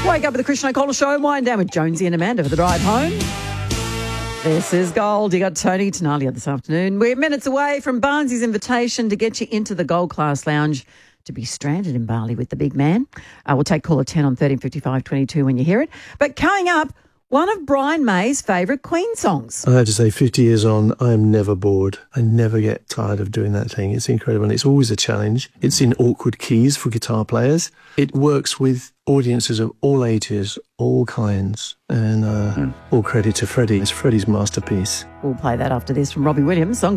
Wake up with the Christian O'Connell Show. Wind down with Jonesy and Amanda for the drive home. This is Gold. You got Tony Tenalia this afternoon. We're minutes away from Barnsley's invitation to get you into the Gold Class Lounge to be stranded in Bali with the big man. We'll take caller 10 on 1355 22 when you hear it. But coming up, one of Brian May's favourite Queen songs. I have to say, 50 years on, I am never bored. I never get tired of doing that thing. It's incredible, and it's always a challenge. It's in awkward keys for guitar players. It works with audiences of all ages, all kinds, and all credit to Freddie. It's Freddie's masterpiece. We'll play that after this from Robbie Williams.